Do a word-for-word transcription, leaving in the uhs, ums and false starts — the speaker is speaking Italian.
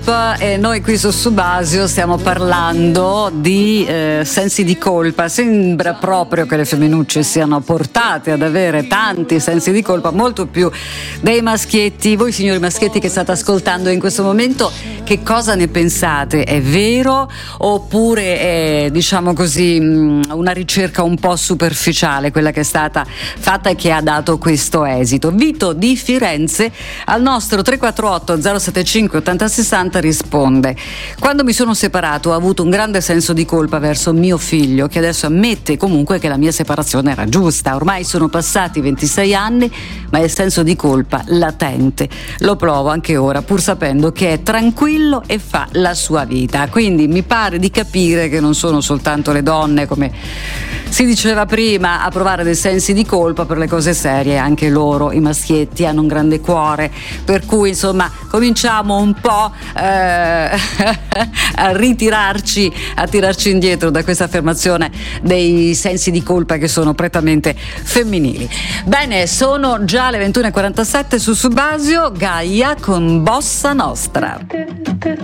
E noi qui su Subasio stiamo parlando di eh, sensi di colpa. Sembra proprio che le femminucce siano portate ad avere tanti sensi di colpa, molto più dei maschietti. Voi signori maschietti che state ascoltando in questo momento, che cosa ne pensate? È vero oppure è, diciamo così, una ricerca un po' superficiale quella che è stata fatta e che ha dato questo esito? Vito di Firenze al nostro tre quattro otto zero sette cinque ottanta sessanta risponde: quando mi sono separato ho avuto un grande senso di colpa verso mio figlio, che adesso ammette comunque che la mia separazione era giusta. Ormai sono passati ventisei anni, ma il senso di colpa latente lo provo anche ora, pur sapendo che è tranquillo e fa la sua vita. Quindi mi pare di capire che non sono soltanto le donne, come si diceva prima, a provare dei sensi di colpa per le cose serie. Anche loro, i maschietti, hanno un grande cuore, per cui insomma cominciamo un po' eh, a ritirarci, a tirarci indietro da questa affermazione dei sensi di colpa che sono prettamente femminili. Bene, sono già le ventuno e quarantasette su Subasio. Gaia con Bossa Nostra.